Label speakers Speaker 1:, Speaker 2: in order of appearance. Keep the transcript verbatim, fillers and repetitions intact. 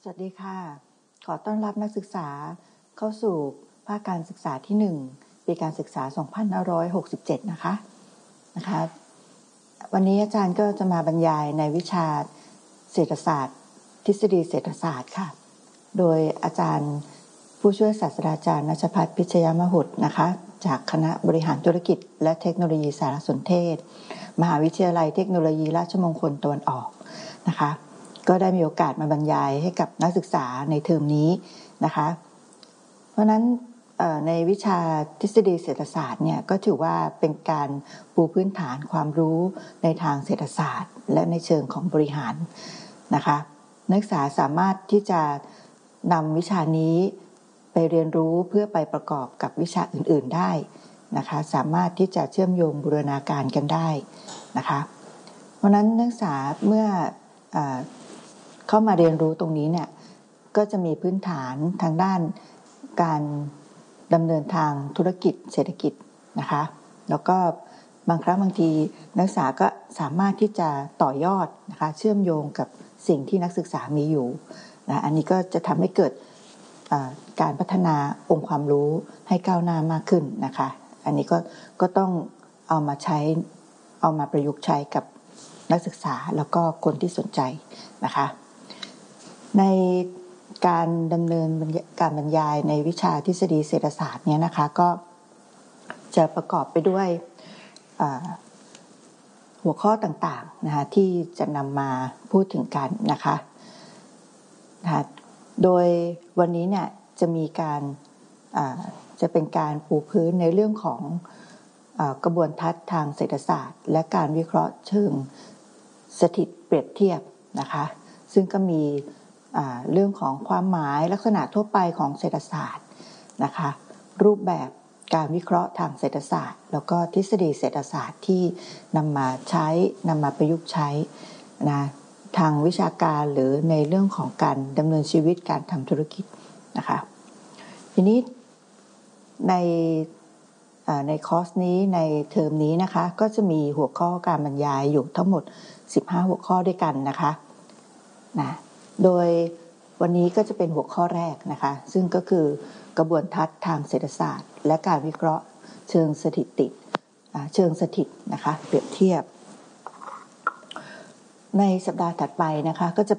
Speaker 1: สวัสดีค่ะขอต้อนรับนักศึกษาเข้าสู่ภาคการศึกษาที่หนึ่งปีการศึกษาสองพันห้าร้อยหกสิบเจ็ดนะคะนะคะวันนี้อาจารย์ก็จะมาบรรยายในวิชาเศรษฐศาสตร์ทฤษฎีเศรษฐศาสตร์ค่ะโดยอาจารย์ผู้ช่วยศาสตราจารย์ณัชภัทรพิชยมหุฏนะคะจากคณะบริหารธุรกิจและเทคโนโลยีสารสนเทศมหาวิทยาลัยเทคโนโลยีราชมงคลตะวันออกนะคะก็ได้มีโอกาสมาบรรยายให้กับนักศึกษาในเทอมนี้นะคะเพราะนั้นในวิชาทฤษฎีเศรษฐศาสตร์เนี่ยก็ถือว่าเป็นการปูพื้นฐานความรู้ในทางเศรษฐศาสตร์และในเชิงของบริหารนะคะนักศึกษาสามารถที่จะนำวิชานี้ไปเรียนรู้เพื่อไปประกอบกับวิชาอื่นๆได้นะคะสามารถที่จะเชื่อมโยงบูรณาการกันได้นะคะเพราะนั้นนักศึกษาเมื่อเข้ามาเรียนรู้ตรงนี้เนี่ยก็จะมีพื้นฐานทางด้านการดำเนินทางธุรกิจเศรษฐกิจนะคะแล้วก็บางครั้งบางทีนักศึกษาก็สามารถที่จะต่อยอดนะคะเชื่อมโยงกับสิ่งที่นักศึกษามีอยู่นะอันนี้ก็จะทำให้เกิดการพัฒนาองค์ความรู้ให้ก้าวหน้ามากขึ้นนะคะอันนี้ก็ก็ต้องเอามาใช้เอามาประยุกต์ใช้กับนักศึกษาแล้วก็คนที่สนใจนะคะในการดำเนินการบรรยายในวิชาทฤษฎีเศรษฐศาสตร์เนี่ยนะคะก็จะประกอบไปด้วยหัวข้อต่างๆนะคะที่จะนำมาพูดถึงกันนะคะนะคะโดยวันนี้เนี่ยจะมีการจะเป็นการปูพื้นในเรื่องของกระบวนทัศน์ทางเศรษฐศาสตร์และการวิเคราะห์เชิงสถิตเปรียบเทียบนะคะซึ่งก็มีเรื่องของความหมายลักษณะทั่วไปของเศรษฐศาสตร์นะคะรูปแบบการวิเคราะห์ทางเศรษฐศาสตร์แล้วก็ทฤษฎีเศรษฐศาสตร์ที่นำมาใช้นำมาประยุกต์ใช้นะทางวิชาการหรือในเรื่องของการดำเนินชีวิตการทำธุรกิจนะคะทีนี้ในในคอร์สนี้ในเทอมนี้นะคะก็จะมีหัวข้อการบรรยายอยู่ทั้งหมดสิบห้าหัวข้อด้วยกันนะคะนะโดยวันนี้ก็จะเป็นหัวข้อแรกนะคะซึ่งก็คือกระบวนทัศน์ทางเศรษฐศาสตร์และการวิเคราะห์เชิงสถิติเชิงสถิตนะคะเปรียบเทียบในสัปดาห์ถัดไปนะคะก็จะ